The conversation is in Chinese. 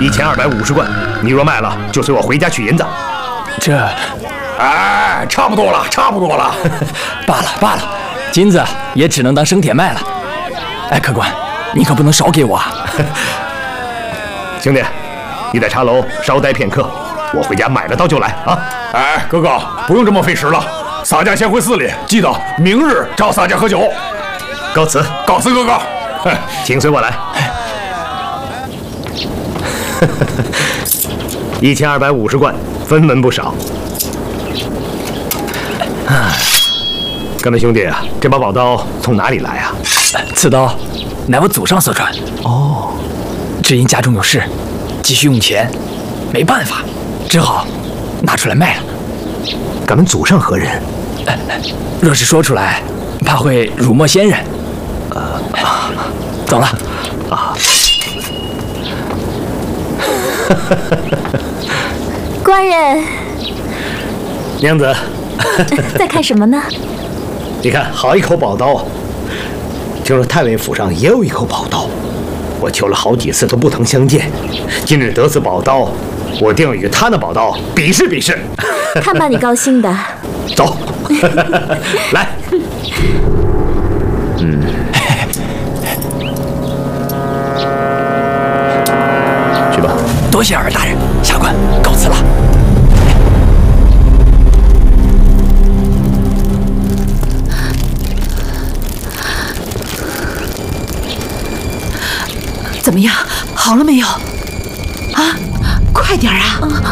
1250贯，你若卖了，就随我回家取银子。 这， 哎，差不多了，差不多了。 罢了罢了，金子也只能当生铁卖了。哎，客官，你可不能少给我啊！ 兄弟，你在茶楼稍待片刻，我回家买了刀就来啊！ 哎，哥哥，不用这么费时了，洒家先回寺里，记得明日找洒家喝酒。 告辞， 告辞，哥哥。 请随我来。1250贯，分文不少。各位兄弟啊，这把宝刀从哪里来啊？ 此刀乃我祖上所传。哦，只因家中有事，急需用钱，没办法，只好拿出来卖了。 敢问祖上何人？ 若是说出来，怕会辱没先人。走了。啊。 官人， 娘子， 在看什么呢？ 你看，好一口宝刀啊！听说太尉府上也有一口宝刀，我求了好几次都不曾相见。今日得此宝刀，我定要与他那宝刀比试比试。 看把你高兴的。 走，来。去吧。 多谢二大人，下官告辞了。 怎么样？好了没有？啊，快点啊！